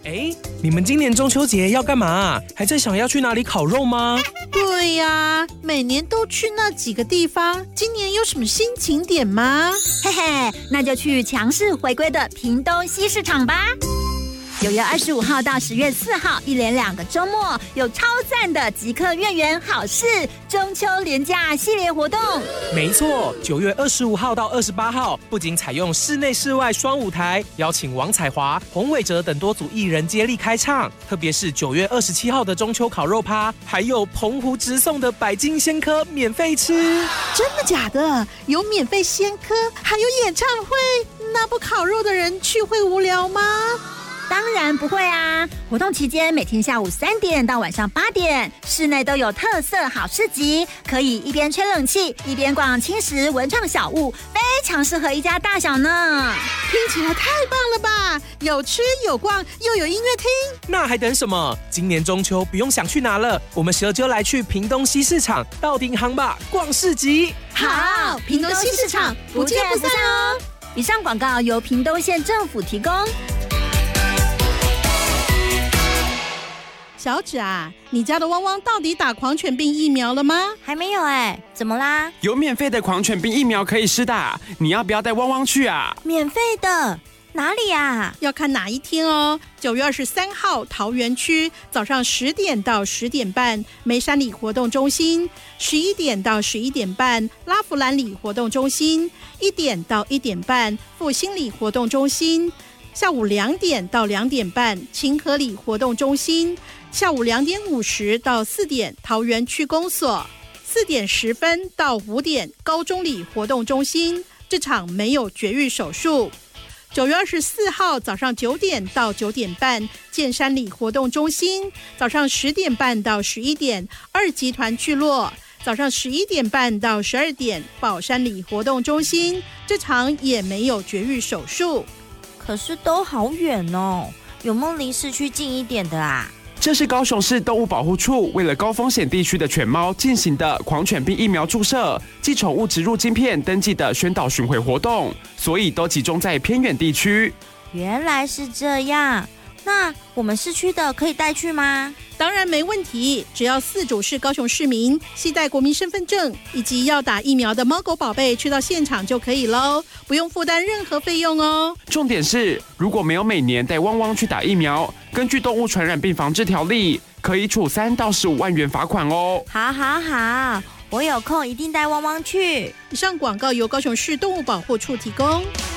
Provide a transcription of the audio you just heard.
你们今年中秋节要干嘛？还在想要去哪里烤肉吗？ 对呀，每年都去那几个地方，今年有什么新景点吗？ 嘿嘿，那就去强势回归的屏东西市场吧。9月25号到10月4号，一连2个周末，有超赞的即刻月圆好事中秋连假系列活动。 没错，9月25号到28号，不仅采用室内室外双舞台，邀请王彩华、洪伟哲等多组艺人接力开唱。特别是9月27号的中秋烤肉趴，还有澎湖直送的百金鲜科免费吃。 真的假的？有免费鲜科，还有演唱会，那不烤肉的人去会无聊吗？ 当然不会啊！活动期间每天下午3点到晚上8点，室内都有特色好市集，可以一边吹冷气一边逛轻食文创小物，非常适合一家大小呢。 听起来太棒了吧！有吃有逛又有音乐听， 那还等什么？今年中秋不用想去哪了，我们蛇就来去屏东西市场到顶行吧，逛市集。 好，屏东西市场不见不散哦！以上广告由屏东县政府提供。 小芷啊，你家的汪汪到底打狂犬病疫苗了吗？ 还没有怎么啦？ 有免费的狂犬病疫苗可以施打，你要不要带汪汪去啊？ 免费的？哪里啊？ 要看哪一天哦。9月23号，桃园区早上10点到10点半，梅山里活动中心；11点到11点半，拉弗兰里活动中心；1点到1点半，复兴里活动中心；下午2点到2点半，清河里活动中心；下午2点50到4点，桃园区公所；4点10分到5点，高中里活动中心。这场没有绝育手术。9月24号早上9点到9点半，剑山里活动中心；早上10点半到11点，2集团聚落；早上11点半到12点，宝山里活动中心。这场也没有绝育手术。 可是都好远哦，有没有离市区近一点的啊？ 这是高雄市动物保护处为了高风险地区的犬猫进行的狂犬病疫苗注射及宠物植入晶片登记的宣导巡回活动，所以都集中在偏远地区。 原来是这样，那我们市区的可以带去吗？ 当然没问题，只要饲主是高雄市民，携带国民身份证以及要打疫苗的猫狗宝贝去到现场就可以咯，不用负担任何费用哦。 重点是，如果没有每年带汪汪去打疫苗，根据动物传染病防治条例，可以处3到15万元罚款哦。 好，我有空一定带汪汪去。 以上广告由高雄市动物保护处提供。